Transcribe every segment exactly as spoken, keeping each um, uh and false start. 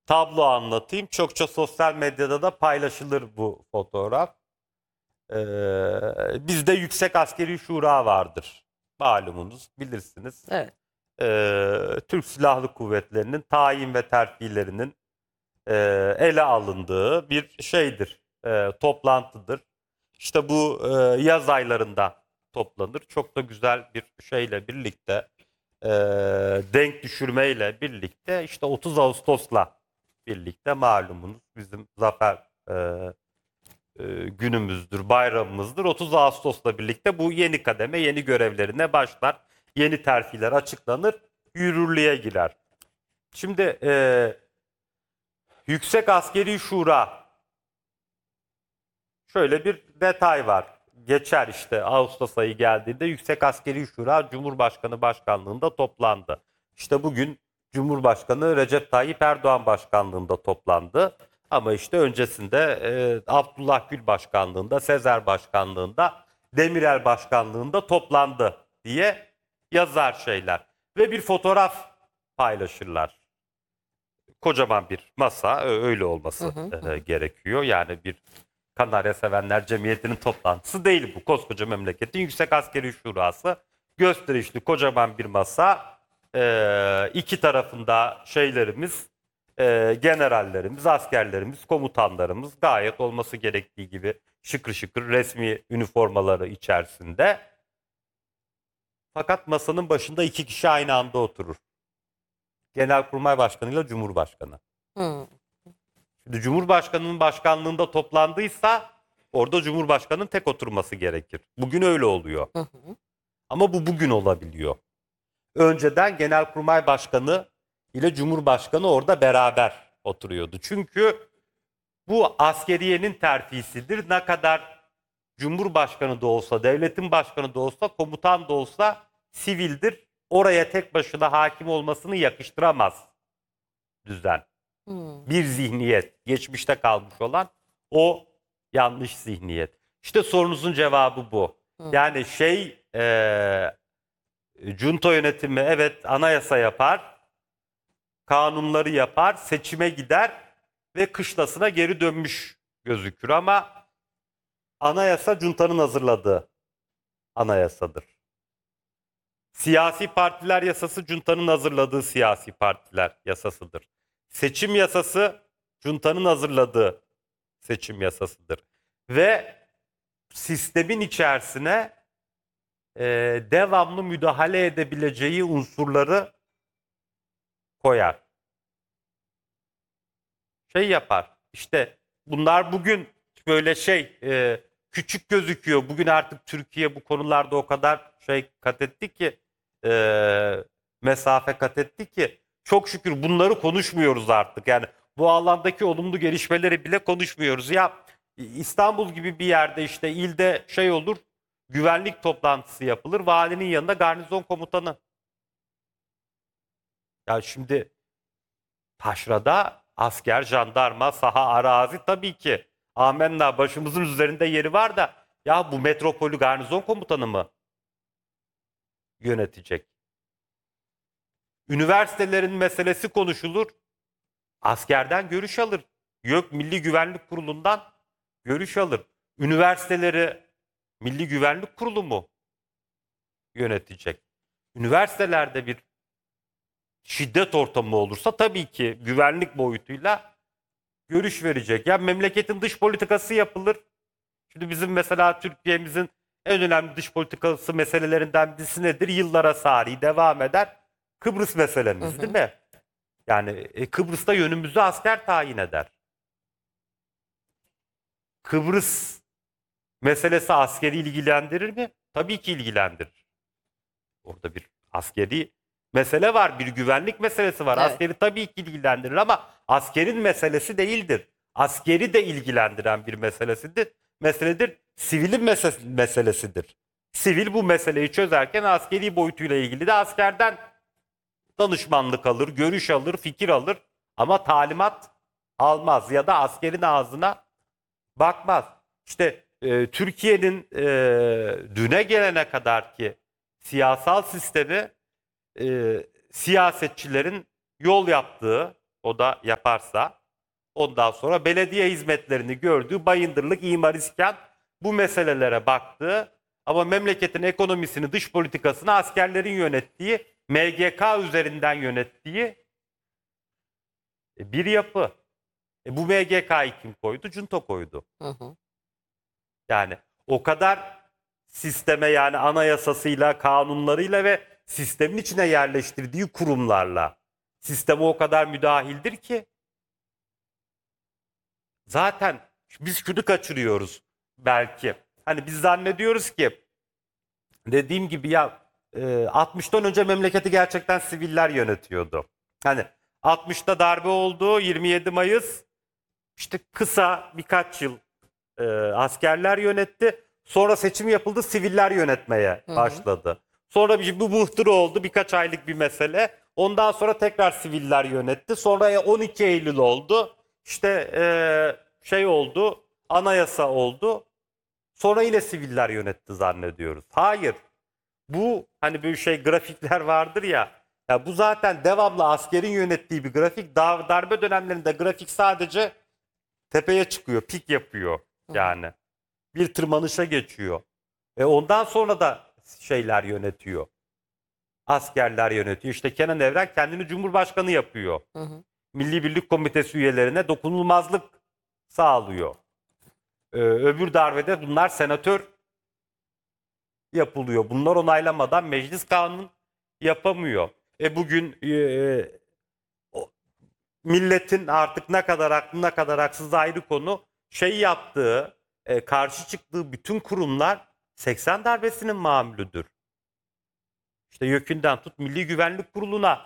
tablo anlatayım. Çokça sosyal medyada da paylaşılır bu fotoğraf. Ee, bizde Yüksek Askeri Şura vardır. Malumunuz, bilirsiniz. Evet. Ee, Türk Silahlı Kuvvetleri'nin tayin ve terfilerinin e, ele alındığı bir şeydir, e, toplantıdır. İşte bu e, yaz aylarında toplanır. Çok da güzel bir şeyle birlikte, e, denk düşürmeyle birlikte, işte otuz Ağustos'la birlikte malumunuz bizim zafer e, e, günümüzdür, bayramımızdır. otuz Ağustos'la birlikte bu yeni kademe, yeni görevlerine başlar. Yeni terfiler açıklanır, yürürlüğe girer. Şimdi e, Yüksek Askeri Şura, şöyle bir detay var. Geçer işte Ağustos ayı geldiğinde Yüksek Askeri Şura Cumhurbaşkanı Başkanlığında toplandı. İşte bugün Cumhurbaşkanı Recep Tayyip Erdoğan Başkanlığında toplandı. Ama işte öncesinde e, Abdullah Gül Başkanlığında, Sezer Başkanlığında, Demirel Başkanlığında toplandı diye yazar şeyler. Ve bir fotoğraf paylaşırlar. Kocaman bir masa, öyle olması Hı hı, e, hı. gerekiyor. Yani bir Kanarya Sevenler Cemiyeti'nin toplantısı değil bu. Koskoca memleketin Yüksek Askeri Şurası. Gösterişli kocaman bir masa. E, iki tarafında şeylerimiz, e, generallerimiz, askerlerimiz, komutanlarımız gayet olması gerektiği gibi şıkır şıkır resmi üniformaları içerisinde. Fakat masanın başında iki kişi aynı anda oturur. Genelkurmay Başkanı ile Cumhurbaşkanı. Hı. Şimdi Cumhurbaşkanı'nın başkanlığında toplandıysa orada Cumhurbaşkanı'nın tek oturması gerekir. Bugün öyle oluyor. Hı hı. Ama bu bugün olabiliyor. Önceden Genelkurmay Başkanı ile Cumhurbaşkanı orada beraber oturuyordu. Çünkü bu askeriyenin terfisidir. Ne kadar Cumhurbaşkanı da olsa, devletin başkanı da olsa, komutan da olsa sivildir. Oraya tek başına hakim olmasını yakıştıramaz düzen. Hı. Bir zihniyet, geçmişte kalmış olan o yanlış zihniyet. İşte sorunuzun cevabı bu. Hı. Yani şey, e, junta yönetimi evet anayasa yapar, kanunları yapar, seçime gider ve kışlasına geri dönmüş gözükür ama anayasa juntanın hazırladığı anayasadır. Siyasi partiler yasası juntanın hazırladığı siyasi partiler yasasıdır. Seçim yasası juntanın hazırladığı seçim yasasıdır. Ve sistemin içerisine e, devamlı müdahale edebileceği unsurları koyar. Şey yapar. İşte bunlar bugün böyle şey e, küçük gözüküyor. Bugün artık Türkiye bu konularda o kadar şey kat etti ki, e, mesafe kat etti ki çok şükür bunları konuşmuyoruz artık. Yani bu alandaki olumlu gelişmeleri bile konuşmuyoruz. Ya İstanbul gibi bir yerde işte ilde şey olur, güvenlik toplantısı yapılır. Valinin yanında garnizon komutanı. Ya şimdi taşrada asker, jandarma, saha, arazi tabii ki. Amenna, başımızın üzerinde yeri var da ya bu metropolü garnizon komutanı mı yönetecek? Üniversitelerin meselesi konuşulur. Askerden görüş alır. Yok Milli Güvenlik Kurulu'ndan görüş alır. Üniversiteleri Milli Güvenlik Kurulu mu yönetecek? Üniversitelerde bir şiddet ortamı olursa tabii ki güvenlik boyutuyla görüş verecek. Ya memleketin dış politikası yapılır. Şimdi bizim mesela Türkiye'mizin en önemli dış politikası meselelerinden birisi nedir? Yıllara sari devam eder. Kıbrıs meselemiz, Hı hı. değil mi? Yani e, Kıbrıs'ta yönümüzü asker tayin eder. Kıbrıs meselesi askeri ilgilendirir mi? Tabii ki ilgilendirir. Orada bir askeri mesele var, bir güvenlik meselesi var. Evet. Askeri tabii ki ilgilendirir ama askerin meselesi değildir. Askeri de ilgilendiren bir meselesidir. Meseledir. Sivilin mese- meselesidir. Sivil bu meseleyi çözerken askeri boyutuyla ilgili de askerden danışmanlık alır, görüş alır, fikir alır ama talimat almaz ya da askerin ağzına bakmaz. İşte e, Türkiye'nin e, düne gelene kadar ki siyasal sistemi e, siyasetçilerin yol yaptığı, O da yaparsa. Ondan sonra belediye hizmetlerini gördü. Bayındırlık, imar, iskan bu meselelere baktı. Ama memleketin ekonomisini, dış politikasını askerlerin yönettiği, M G K üzerinden yönettiği bir yapı. E bu M G K'yı kim koydu? Junta koydu. Hı hı. Yani o kadar sisteme, yani anayasasıyla, kanunlarıyla ve sistemin içine yerleştirdiği kurumlarla sisteme o kadar müdahildir ki zaten biz şunu kaçırıyoruz belki. Hani biz zannediyoruz ki dediğim gibi ya e, altmıştan önce memleketi gerçekten siviller yönetiyordu. Hani altmışta darbe oldu, yirmi yedi Mayıs, işte kısa birkaç yıl e, askerler yönetti. Sonra seçim yapıldı, siviller yönetmeye Hı hı. başladı. Sonra bir, bu muhtıra oldu, birkaç aylık bir mesele. Ondan sonra tekrar siviller yönetti. Sonra on iki Eylül oldu. İşte e, şey oldu, anayasa oldu. Sonra yine siviller yönetti zannediyoruz. Hayır. Bu hani bir şey, grafikler vardır ya. Ya bu zaten devamlı askerin yönettiği bir grafik. Dar- Darbe dönemlerinde grafik sadece tepeye çıkıyor, pik yapıyor yani. Bir tırmanışa geçiyor. Ve ondan sonra da şeyler yönetiyor. Askerler yönetiyor. İşte Kenan Evren kendini Cumhurbaşkanı yapıyor. Hı hı. Milli Birlik Komitesi üyelerine dokunulmazlık sağlıyor. Ee, öbür darbede bunlar senatör yapılıyor. Bunlar onaylamadan meclis kanun yapamıyor. E bugün e, o, milletin artık ne kadar haklı ne kadar haksız ayrı konu, şey yaptığı, e, karşı çıktığı bütün kurumlar seksen darbesinin mamülüdür. İşte YÖK'ünden tut Milli Güvenlik Kurulu'na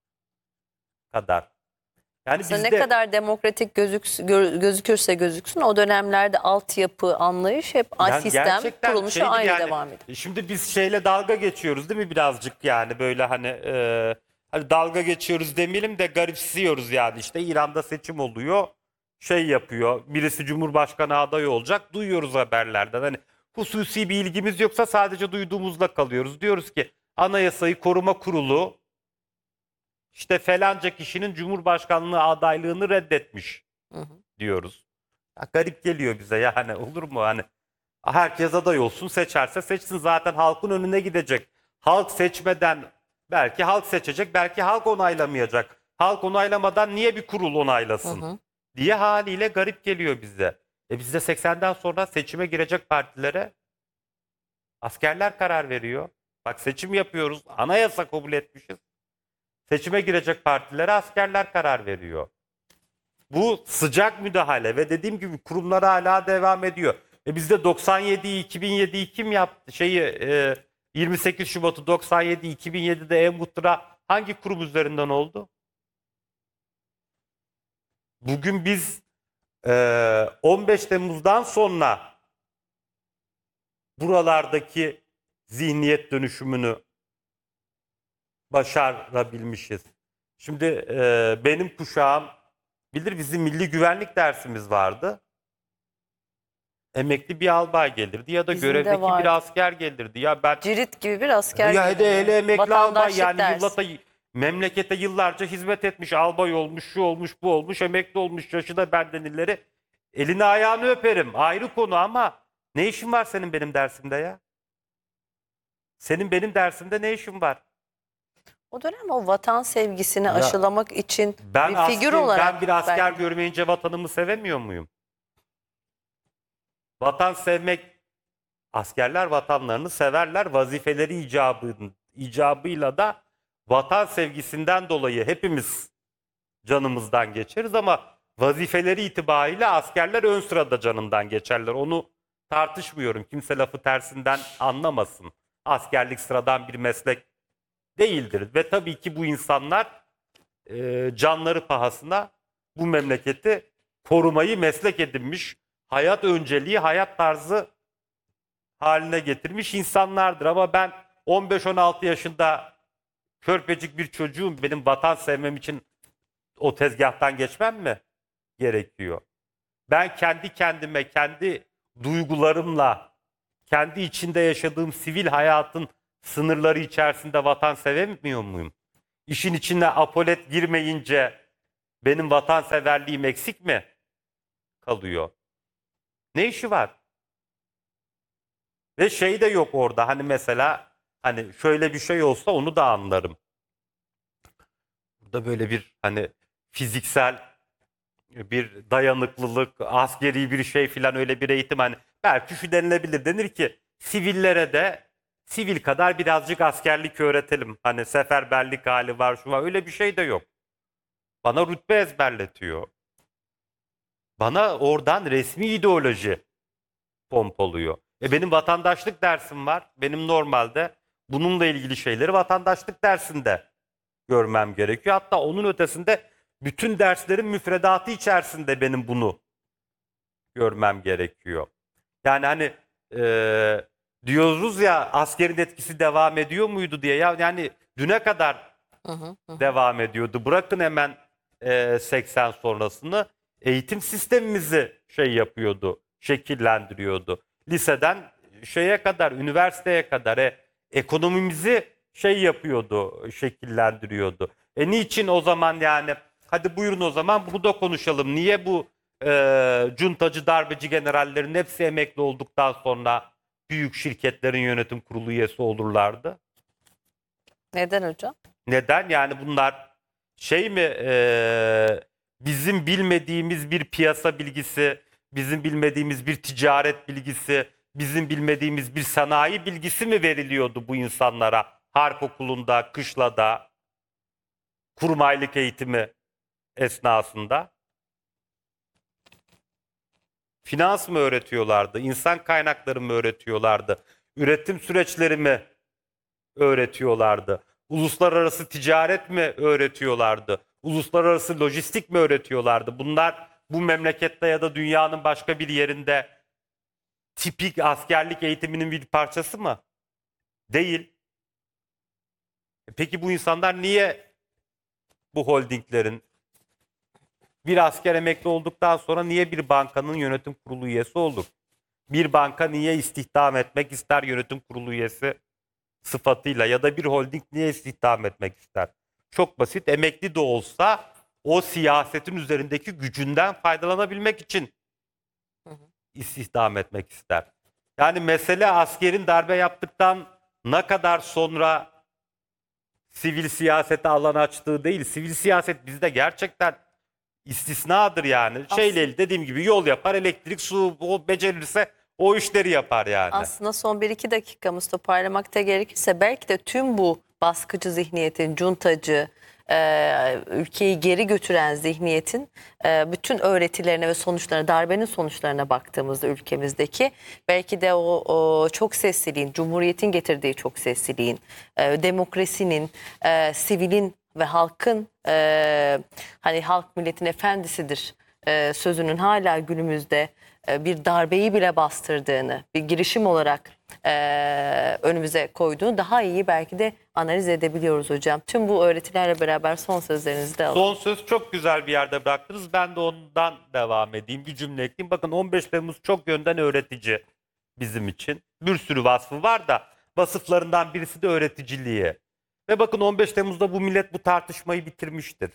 kadar. Yani Aslında ne bizde kadar demokratik gözüks gö- gözükürse gözüksün o dönemlerde altyapı, anlayış hep yani sistem gerçekten kurulmuşu şeydir aynı yani, devam ediyor. şimdi biz şeyle dalga geçiyoruz değil mi birazcık, yani böyle hani e, hani dalga geçiyoruz demeyelim de garipsiyoruz yani. İşte İran'da seçim oluyor, şey yapıyor, birisi Cumhurbaşkanı adayı olacak, duyuyoruz haberlerden. Hani hususi bir ilgimiz yoksa sadece duyduğumuzla kalıyoruz. Diyoruz ki Anayasayı Koruma Kurulu işte falanca kişinin Cumhurbaşkanlığı adaylığını reddetmiş Hı hı. diyoruz. Ya garip geliyor bize, yani olur mu hani, herkes aday olsun, seçerse seçsin, zaten halkın önüne gidecek. Halk seçmeden, belki halk seçecek, belki halk onaylamayacak. Halk onaylamadan niye bir kurul Hı onaylasın hı. diye haliyle garip geliyor bize. E bizde seksenden sonra seçime girecek partilere askerler karar veriyor. Bak seçim yapıyoruz, anayasa kabul etmişiz. Seçime girecek partilere askerler karar veriyor. Bu sıcak müdahale ve dediğim gibi kurumlar hala devam ediyor. E bizde doksan yediyi iki bin yediyi kim yaptı? Şeyi e, yirmi sekiz Şubat'ı doksan yedi iki bin yedide e-muhtıra hangi kurum üzerinden oldu? Bugün biz e, on beş Temmuz'dan sonra buralardaki zihniyet dönüşümünü başarabilmişiz. Şimdi e, benim kuşağım bilir, bizim milli güvenlik dersimiz vardı. Emekli bir albay gelirdi ya da Bizim de görevdeki vardı. bir asker gelirdi. Ya ben Cirit gibi bir asker ya hele, geliyor. hele emekli albay, Vatandaşlık yani dersi. yıllata, memlekete yıllarca hizmet etmiş, albay olmuş, şu olmuş, bu olmuş, emekli olmuş, yaşı da benden ileri. Elini ayağını öperim, ayrı konu, ama ne işin var senin benim dersimde ya? Senin benim dersimde ne işin var? O dönem o vatan sevgisini Ya, aşılamak için Ben bir figür asker, olarak ben bir asker belki- görmeyince vatanımı sevemiyor muyum? Vatan sevmek, askerler vatanlarını severler. Vazifeleri icabı, icabıyla da vatan sevgisinden dolayı hepimiz canımızdan geçeriz, ama vazifeleri itibariyle askerler ön sırada canından geçerler. Onu tartışmıyorum. Kimse lafı tersinden anlamasın. Askerlik sıradan bir meslek değildir. Ve tabii ki bu insanlar e, canları pahasına bu memleketi korumayı meslek edinmiş, hayat önceliği, hayat tarzı haline getirmiş insanlardır. Ama ben on beş on altı yaşında körpecik bir çocuğum, benim vatan sevmem için o tezgahtan geçmem mi gerekiyor? Ben kendi kendime, kendi duygularımla, kendi içinde yaşadığım sivil hayatın sınırları içerisinde vatan sevemiyor muyum? İşin içine apolet girmeyince Benim vatanseverliğim eksik mi kalıyor? Ne işi var? Ve şey de yok orada, hani mesela hani şöyle bir şey olsa onu da anlarım. Burada böyle bir hani fiziksel bir dayanıklılık, askeri bir şey filan, öyle bir eğitim, hani belki şu denilebilir, denir ki sivillere de sivil kadar birazcık askerlik öğretelim. Hani seferberlik hali var, şu var, öyle bir şey de yok. Bana rütbe ezberletiyor. Bana oradan resmi ideoloji pompalıyor. E benim vatandaşlık dersim var. Benim normalde bununla ilgili şeyleri vatandaşlık dersinde görmem gerekiyor. Hatta onun ötesinde bütün derslerin müfredatı içerisinde benim bunu görmem gerekiyor. Yani hani e, diyoruz ya, askerin etkisi devam ediyor muydu diye. Ya yani düne kadar Hı hı, hı. devam ediyordu. Bırakın hemen e, seksen sonrasını, eğitim sistemimizi şey yapıyordu, şekillendiriyordu. Liseden şeye kadar, üniversiteye kadar e, ekonomimizi şey yapıyordu, şekillendiriyordu. E niçin o zaman yani? Hadi buyurun o zaman bunu da konuşalım. Niye bu e, cuntacı, darbeci generallerin hepsi emekli olduktan sonra büyük şirketlerin yönetim kurulu üyesi olurlardı? Neden hocam? Neden? Yani bunlar şey mi, e, bizim bilmediğimiz bir piyasa bilgisi, bizim bilmediğimiz bir ticaret bilgisi, bizim bilmediğimiz bir sanayi bilgisi mi veriliyordu bu insanlara harp okulunda, kışlada, kurmaylık eğitimi esnasında? Finans mı öğretiyorlardı? İnsan kaynakları mı öğretiyorlardı? Üretim süreçleri mi öğretiyorlardı? Uluslararası ticaret mi öğretiyorlardı? Uluslararası lojistik mi öğretiyorlardı? Bunlar bu memlekette ya da dünyanın başka bir yerinde tipik askerlik eğitiminin bir parçası mı? Değil. E Peki bu insanlar niye bu holdinglerin, bir asker emekli olduktan sonra niye bir bankanın yönetim kurulu üyesi olur? Bir banka niye istihdam etmek ister yönetim kurulu üyesi sıfatıyla, ya da bir holding niye istihdam etmek ister? Çok basit, emekli de olsa o siyasetin üzerindeki gücünden faydalanabilmek için istihdam etmek ister. Yani mesele askerin darbe yaptıktan ne kadar sonra sivil siyasete alan açtığı değil. Sivil siyaset bizde gerçekten istisnadır yani. Şeyle, dediğim gibi, yol yapar, elektrik, su, o becerirse o işleri yapar yani. Aslında son bir iki dakikamız toparlamakta gerekirse belki de tüm bu baskıcı zihniyetin, cuntacı, e, ülkeyi geri götüren zihniyetin e, bütün öğretilerine ve sonuçlarına, darbenin sonuçlarına baktığımızda ülkemizdeki belki de o, o çok sesliliğin, Cumhuriyet'in getirdiği çok sesliliğin, e, demokrasinin, e, sivilin ve halkın, e, hani halk milletin efendisidir e, sözünün hala günümüzde e, bir darbeyi bile bastırdığını, bir girişim olarak e, önümüze koyduğunu daha iyi belki de analiz edebiliyoruz hocam. Tüm bu öğretilerle beraber son sözlerinizi de alın. Son söz çok güzel bir yerde bıraktınız. Ben de ondan devam edeyim. Bir cümle ekleyeyim. Bakın, on beş Temmuz çok yönden öğretici bizim için. Bir sürü vasfı var da vasıflarından birisi de öğreticiliği. Ve bakın, on beş Temmuz'da bu millet bu tartışmayı bitirmiştir.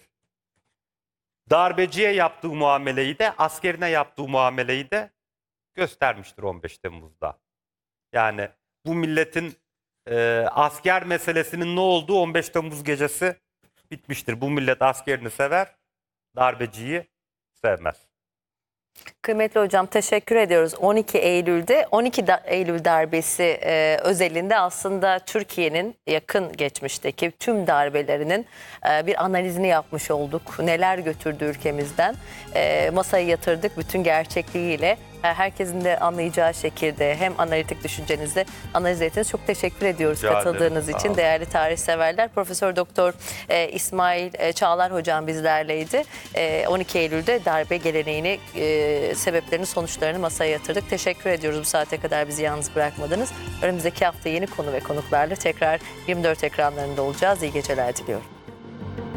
Darbeciye yaptığı muameleyi de, askerine yaptığı muameleyi de göstermiştir on beş Temmuz'da. Yani bu milletin e, asker meselesinin ne olduğu on beş Temmuz gecesi bitmiştir. Bu millet askerini sever, darbeciyi sevmez. Kıymetli hocam, teşekkür ediyoruz. on iki Eylül'de on iki Eylül darbesi e, özelinde aslında Türkiye'nin yakın geçmişteki tüm darbelerinin e, bir analizini yapmış olduk. Neler götürdü ülkemizden. E, masaya yatırdık bütün gerçekliğiyle. E, herkesin de anlayacağı şekilde hem analitik düşüncenizle analiz ettiniz. Çok teşekkür ediyoruz Rica katıldığınız ederim, sağ için olun. değerli tarihseverler. Profesör Doktor e, İsmail e, Çağlar hocam bizlerleydi. E, on iki Eylül'de darbe geleneğini, e, sebeplerini, sonuçlarını masaya yatırdık. Teşekkür ediyoruz bu saate kadar bizi yalnız bırakmadınız. Önümüzdeki hafta yeni konu ve konuklarla tekrar yirmi dört ekranlarında olacağız. İyi geceler diliyorum.